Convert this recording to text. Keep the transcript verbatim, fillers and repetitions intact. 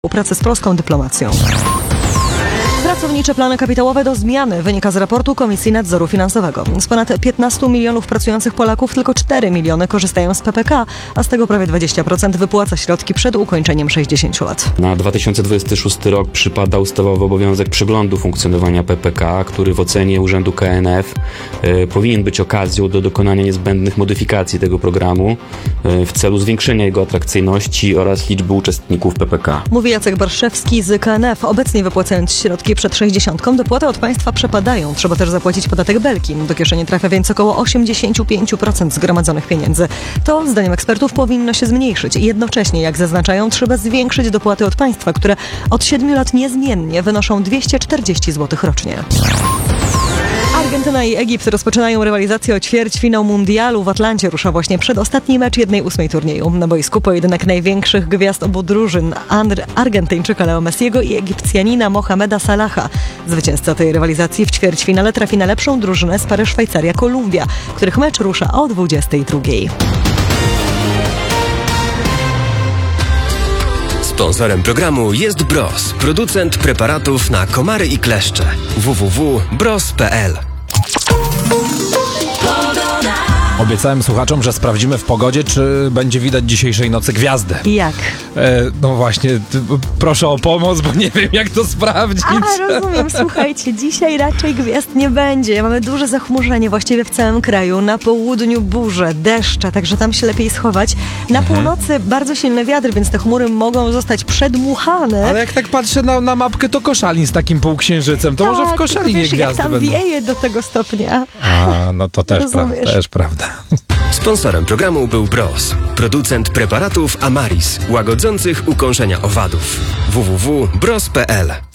Współpracy z polską dyplomacją. Pracownicze plany kapitałowe do zmiany wynika z raportu Komisji Nadzoru Finansowego. Z ponad piętnastu milionów pracujących Polaków tylko cztery miliony korzystają z P P K, a z tego prawie dwadzieścia procent wypłaca środki przed ukończeniem sześćdziesięciu lat. Na dwa tysiące dwudziesty szósty rok przypada ustawowy obowiązek przeglądu funkcjonowania P P K, który w ocenie Urzędu K N F y, powinien być okazją do dokonania niezbędnych modyfikacji tego programu y, w celu zwiększenia jego atrakcyjności oraz liczby uczestników P P K. Mówi Jacek Barszewski z K N F. Obecnie wypłacając środki przed sześćdziesiątką, dopłaty od państwa przepadają. Trzeba też zapłacić podatek Belki. Do kieszeni trafia więc około osiemdziesiąt pięć procent zgromadzonych pieniędzy. To, zdaniem ekspertów, powinno się zmniejszyć. Jednocześnie, jak zaznaczają, trzeba zwiększyć dopłaty od państwa, które od siedmiu lat niezmiennie wynoszą dwieście czterdzieści złotych rocznie. Argentyna i Egipt rozpoczynają rywalizację o ćwierćfinał mundialu. W Atlancie rusza właśnie przedostatni mecz jednej ósmej turnieju. Na boisku pojedynek największych gwiazd obu drużyn, Argentyńczyka Leo Messiego i Egipcjanina Mohameda Salaha. Zwycięzca tej rywalizacji w ćwierćfinale trafi na lepszą drużynę z pary Szwajcaria-Kolumbia, których mecz rusza o dwudziestej drugiej. Sponsorem programu jest Bros, producent preparatów na komary i kleszcze. w w w kropka bros kropka p l. Obiecałem słuchaczom, że sprawdzimy w pogodzie, czy będzie widać dzisiejszej nocy gwiazdy. Jak? E, no właśnie, ty, proszę o pomoc, bo nie wiem, jak to sprawdzić. A, rozumiem. Słuchajcie, dzisiaj raczej gwiazd nie będzie. Mamy duże zachmurzenie właściwie w całym kraju. Na południu burze, deszcze, także tam się lepiej schować. Na mhm. północy bardzo silny wiatr, więc te chmury mogą zostać przedmuchane. Ale jak tak patrzę na, na mapkę, to Koszalin z takim półksiężycem. To tak, może w Koszalinie wiesz, gwiazdy jak tam będą. wieje do tego stopnia. A, no to też, pra- też prawda. Sponsorem programu był Bros, producent preparatów Amaris, łagodzących ukąszenia owadów. w w w kropka bros kropka p l.